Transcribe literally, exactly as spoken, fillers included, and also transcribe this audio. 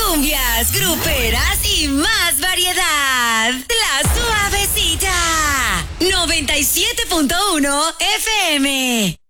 cumbias, gruperas y más variedad. La Suavecita. noventa y siete punto uno F M.